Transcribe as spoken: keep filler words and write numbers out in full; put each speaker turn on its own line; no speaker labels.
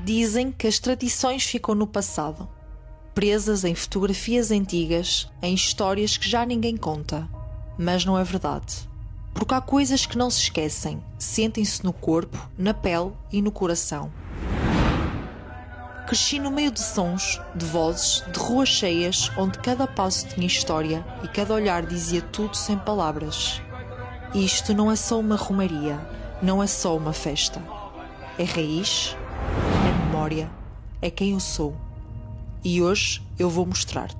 Dizem que as tradições ficam no passado, presas em fotografias antigas, em histórias que já ninguém conta. Mas não é verdade. Porque há coisas que não se esquecem, sentem-se no corpo, na pele e no coração. Cresci no meio de sons, de vozes, de ruas cheias, onde cada passo tinha história e cada olhar dizia tudo sem palavras. E isto não é só uma romaria, não é só uma festa. É raiz, é memória, é quem eu sou. E hoje eu vou mostrar-te.